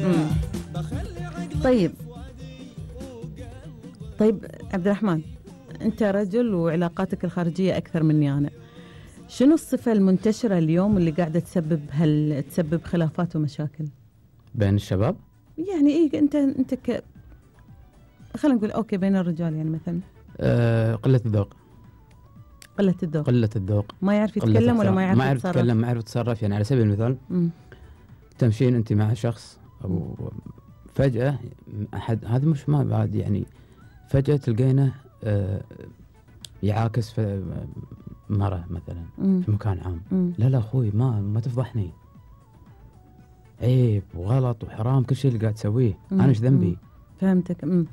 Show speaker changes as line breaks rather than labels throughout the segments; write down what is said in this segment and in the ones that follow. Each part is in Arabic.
طيب عبد الرحمن، أنت رجل وعلاقاتك الخارجية أكثر مني أنا. شنو الصفة المنتشرة اليوم اللي قاعدة تسبب خلافات ومشاكل
بين الشباب؟
يعني إيه أنت خلينا نقول أوكي بين الرجال يعني مثلا.
قلة الذوق. قلة الذوق.
ما يعرف يتكلم ولا ما يعرف يتصرف؟
ما يعرف يتصرف. يعني على سبيل المثال تمشين أنت مع شخص أو فجأة أحد، هذا مش ما بعد يعني، فجأة تلقينه يعاكس في مرة مثلا في مكان عام. لا أخوي ما تفضحني، عيب وغلط وحرام كل شيء اللي قاعد تسويه. أنا إيش ذنبي؟
فهمتك.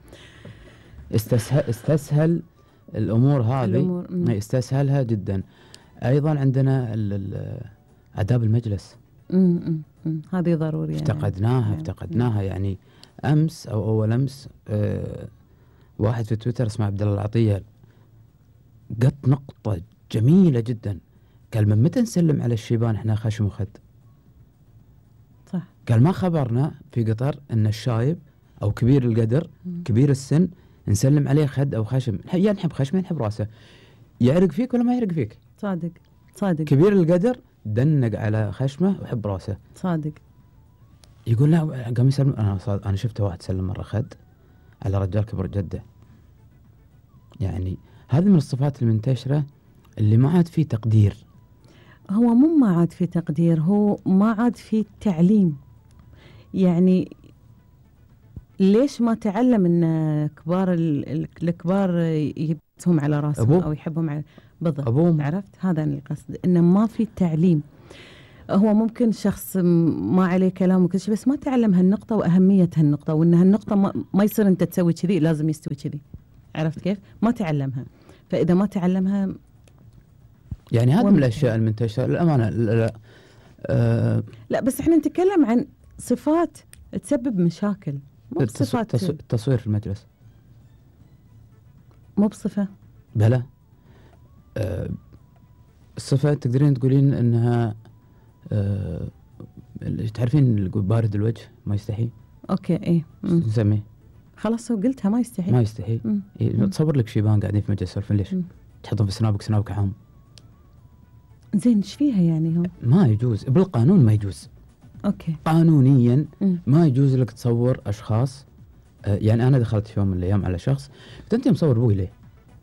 استسهل الأمور هذه، استسهلها جدا. أيضا عندنا آداب المجلس.
هذه ضرورية.
افتقدناها يعني. أمس أو أول أمس واحد في تويتر اسمه عبد الله العطية قط نقطة جميلة جدا، قال من متى نسلم على الشيبان احنا خشم وخد؟
صح.
قال ما خبرنا في قطر ان الشايب او كبير القدر كبير السن نسلم عليه خد او خشم، يا نحب خشمه نحب راسه، يعرق فيك ولا ما يعرق فيك؟
صادق.
كبير القدر دنق على خشمه وحب راسه.
صادق.
يقول لا قام يسلم. انا شفته واحد سلم مره خد على رجال كبر جده. يعني هذه من الصفات المنتشره اللي ما عاد فيه تقدير.
هو مو ما عاد فيه تقدير، هو ما عاد فيه تعليم. يعني ليش ما تعلم ان الكبار يبتهم على راسهم او يحبهم على بالضبط؟ عرفت؟ هذا القصد، انه ما في تعليم. هو ممكن شخص ما عليه كلام وكل شيء، بس ما تعلم هالنقطة وأهمية هالنقطة، وإن هالنقطة ما يصير أنت تسوي كذي لازم يستوي كذي. عرفت كيف؟ ما تعلمها. فإذا ما تعلمها
يعني هذه من الأشياء المنتشرة الأمانة.
لا بس إحنا نتكلم عن صفات تسبب مشاكل، مو بصفات.
التصوير في المجلس
مو بصفة.
بلا الصفة تقدرين تقولين إنها تعرفين بارد الوجه ما يستحي.
اوكي ايه
نسميه
خلاص قلتها ما يستحي.
تصور لك شيبان قاعدين في مجلس يسولفون ليش؟ تحطهم في سنابك عام.
زين ايش فيها يعني؟ هو
ما يجوز بالقانون، ما يجوز.
اوكي
قانونيا ما يجوز لك تصور اشخاص. يعني انا دخلت في يوم من الايام على شخص قلت انت مصور ابوي ليه؟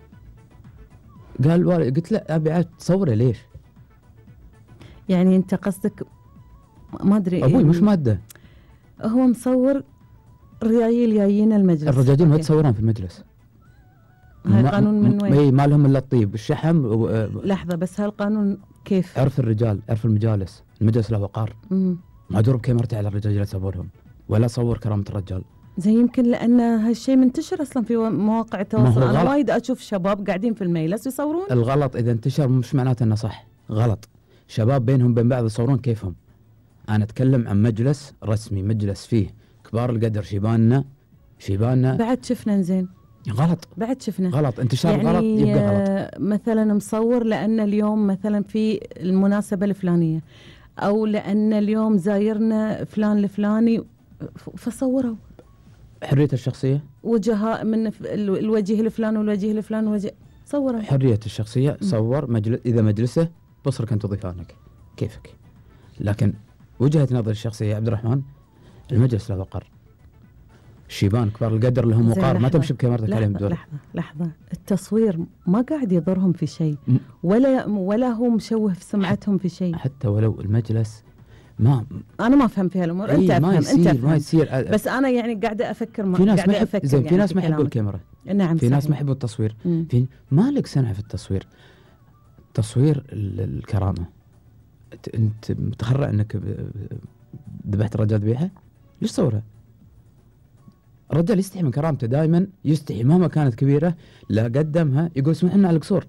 قال قلت لا ابي عاد تصوره ليش؟
يعني انت قصدك ما ادري
ابوي مش ماده،
هو مصور ريايل جايين المجلس.
الرجاجيل ما يتصورون في المجلس.
هالقانون من وين؟
ما لهم الا الطيب الشحم
لحظه بس هالقانون كيف؟
عرف الرجال، عرف المجالس له وقار. ما ادور بكاميرتي على الرجاجيل اصورهم ولا اصور كرامه الرجال.
زي يمكن لان هالشيء منتشر اصلا في مواقع التواصل. انا وايد اشوف شباب قاعدين في المجلس يصورون.
الغلط اذا انتشر مش معناته انه صح، غلط. شباب بينهم بين بعض يصورون كيفهم. انا اتكلم عن مجلس رسمي، مجلس فيه كبار القدر، شيباننا
بعد شفنا. زين
غلط،
بعد شفنا
غلط، انتشار
يعني
غلط يبقى غلط.
مثلا مصور لان اليوم مثلا في المناسبه الفلانيه، او لان اليوم زايرنا فلان الفلاني فصوروا.
حريه الشخصيه،
وجهاء من الوجه الفلاني والوجه الفلاني صوروا.
حريه الشخصيه. صور مجلس، اذا مجلسه بصرك انت ضيفانك كيفك، لكن وجهة نظر الشخصية يا عبد الرحمن المجلس له وقار. الشيبان كبار القدر لهم وقار، ما تمشي بكاميرتك عليهم دول.
لحظة التصوير ما قاعد يضرهم في شيء ولا هو مشوه في سمعتهم في شيء.
حتى ولو المجلس
أنا ما أفهم في هالأمور. أنت أفهم.
ما يصير.
بس أنا يعني قاعدة أفكر.
في ناس في ناس ما يحبوا الكاميرا.
نعم.
في ناس ما يحبوا التصوير. ما لك سنة في التصوير. تصوير الكرامة. انت متخرع انك ذبحت الرجال ذبيحه؟ ليش تصورها؟ الرجال يستحي من كرامته، دائما يستحي مهما كانت كبيره، لا قدمها يقول اسمح لنا على القصور.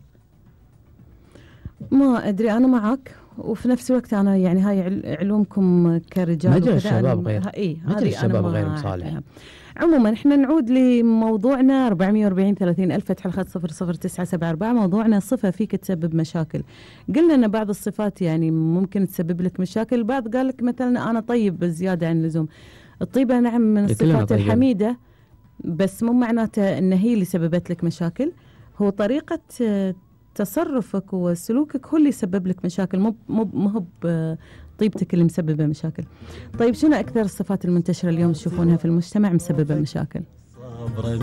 ما ادري، انا معك، وفي نفس الوقت انا يعني هاي علومكم كرجال
مجلس الشباب غير.
مجلس
الشباب غير مصالح.
عموما احنا نعود لموضوعنا 440 30 ألف فتح الخط 00974. موضوعنا صفة فيك تسبب مشاكل. قلنا ان بعض الصفات يعني ممكن تسبب لك مشاكل، بعض قال لك مثلا انا طيب بزيادة عن اللزوم. الطيبة نعم من
كلنا
الصفات
طيبين.
الحميدة، بس مو معناته ان هي اللي سببت لك مشاكل. هو طريقة تصرفك وسلوكك هو اللي يسبب لك مشاكل، مو طيبتك اللي مسببة مشاكل. طيب شنو أكثر الصفات المنتشرة اليوم تشوفونها في المجتمع مسببة مشاكل؟